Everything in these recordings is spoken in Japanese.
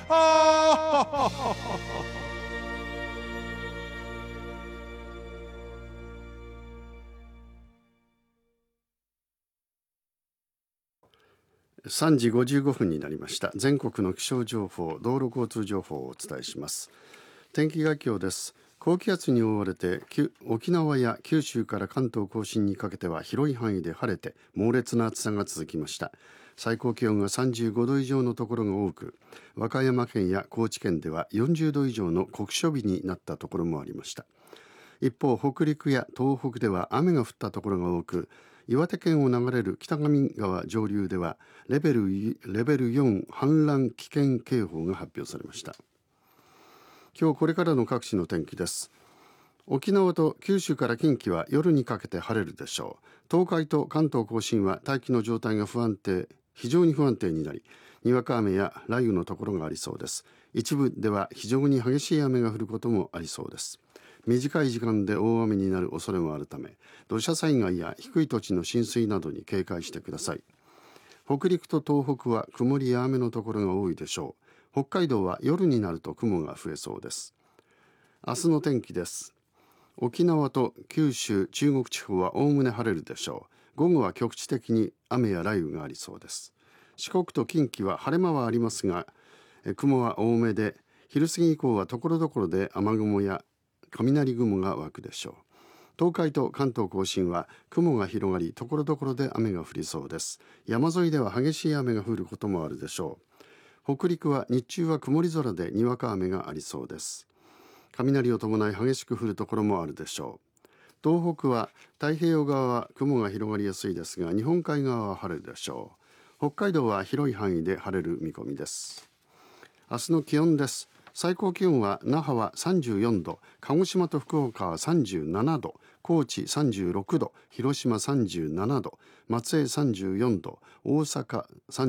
3時55分になりました。全国の気象情報、道路交通情報をお伝えします。天気概況です。高気圧に覆われて沖縄や九州から関東甲信にかけては広い範囲で晴れて猛烈な暑さが続きました。最高気温が35度以上のところが多く、和歌山県や高知県では40度以上の酷暑日になったところもありました。一方、北陸や東北では雨が降ったところが多く、岩手県を流れる北上川上流ではレベル4氾濫危険警報が発表されました。今日これからの各地の天気です。沖縄と九州から近畿は夜にかけて晴れるでしょう。東海と関東甲信は大気の状態が非常に不安定になり、にわか雨や雷雨のところがありそうです。一部では非常に激しい雨が降ることもありそうです。短い時間で大雨になる恐れもあるため、土砂災害や低い土地の浸水などに警戒してください。北陸と東北は曇りや雨のところが多いでしょう。北海道は夜になると雲が増えそうです。明日の天気です。沖縄と九州、中国地方はおおむね晴れるでしょう。午後は局地的に雨や雷雨がありそうです。四国と近畿は晴れ間はありますが、雲は多めで、昼過ぎ以降はところどころで雨雲や雷雲が湧くでしょう。東海と関東甲信は雲が広がり、ところどころで雨が降りそうです。山沿いでは激しい雨が降ることもあるでしょう。北陸は日中は曇り空でにわか雨がありそうです。雷を伴い激しく降るところもあるでしょう。東北は太平洋側は雲が広がりやすいですが、日本海側は晴れるでしょう。北海道は広い範囲で晴れる見込みです。明日の気温です。最高気温は那覇は34度、鹿児島と福岡は37度、高知36度、広島37度、松江34度、大阪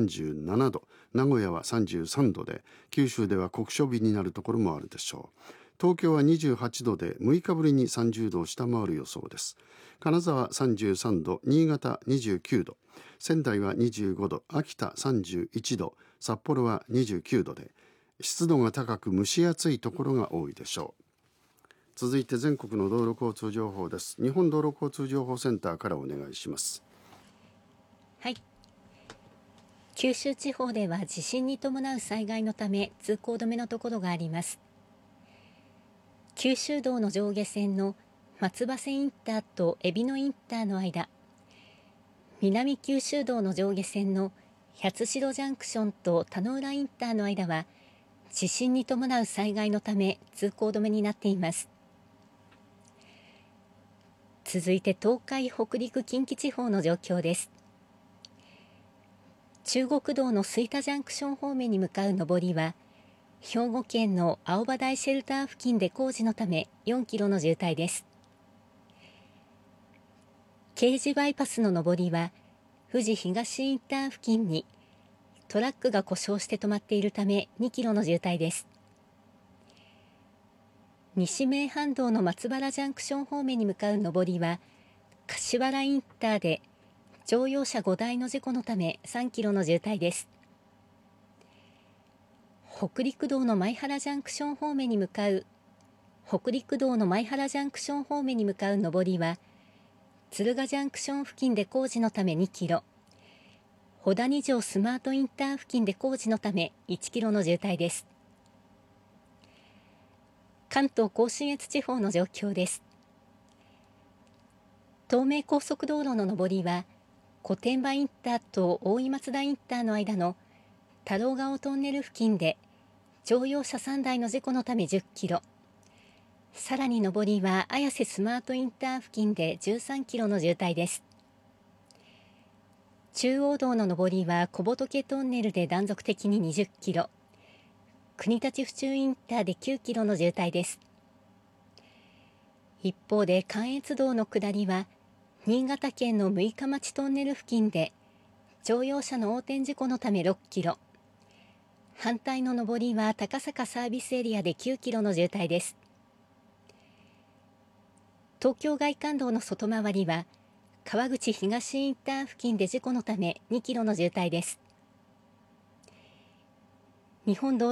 37度、名古屋は33度で、九州では酷暑日になるところもあるでしょう。東京は28度で6日ぶりに30度を下回る予想です。金沢33度、新潟29度、仙台は25度、秋田31度、札幌は29度で、湿度が高く蒸し暑いところが多いでしょう。続いて全国の道路交通情報です。日本道路交通情報センターからお願いします。 はい。九州地方では地震に伴う災害のため通行止めのところがあります。九州道の上下線の松葉瀬インターと海老野インターの間、南九州道の上下線の八代ジャンクションと田野浦インターの間は地震に伴う災害のため通行止めになっています。続いて東海、北陸、近畿地方の状況です。中国道の吹田ジャンクション方面に向かう上りは、兵庫県の青葉台シェルター付近で工事のため4キロの渋滞です。京滋バイパスの上りは、富士東インター付近にトラックが故障して止まっているため2キロの渋滞です。西名阪道の松原ジャンクション方面に向かう上りは、柏原インターで乗用車5台の事故のため3キロの渋滞です。北陸道の前原ジャンクション方面に向かう上りは、敦賀ジャンクション付近で工事のため2キロ、小谷城スマートインター付近で工事のため1キロの渋滞です。関東甲信越地方の状況です。東名高速道路の上りは、小天場インターと大井松田インターの間の太郎ヶ尾トンネル付近で乗用車3台の事故のため10キロ、さらに上りは綾瀬スマートインター付近で13キロの渋滞です。中央道の上りは小仏トンネルで断続的に20キロ、国立府中インターで9キロの渋滞です。一方で関越道の下りは、新潟県の六日町トンネル付近で乗用車の横転事故のため6キロ、反対の上りは高坂サービスエリアで9キロの渋滞です。東京外環道の外回りは、川口東インター付近で事故のため2キロの渋滞です。日本道